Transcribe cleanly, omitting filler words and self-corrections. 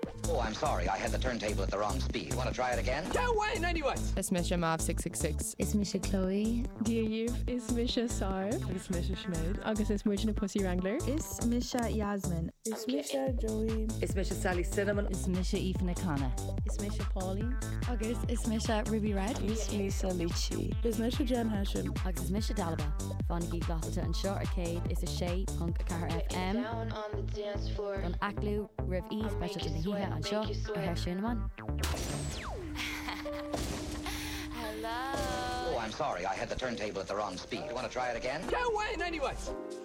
Oh, I'm sorry, I had the turntable at the wrong speed. Want to try it again? No way, 90 watts! Is Misha Mav 666. Is Misha Chloe. Díomh is Misha Sar. Agus Misha Schmid. Agus is Muirna Pussy Wrangler. Is Misha Yasmin. Is Misha Joey. Is Misha Sally Cinnamon. Is Misha Aoife Nakana. Is Misha Pauline. Agus is Misha Ruby Red. Is Lisa Litchi. Is Misha Jen Hashim. Agus is Misha Dalaba. Fánaigh Glasata an Short Arcade is a Shay Punk a Car FM. Down on the dance floor. An Aclu Riv E special to the Hiha and Shaw a Hershunman. Hello. Oh, I'm sorry, I had the turntable at the wrong speed. Want to try it again? No way, 90 watts!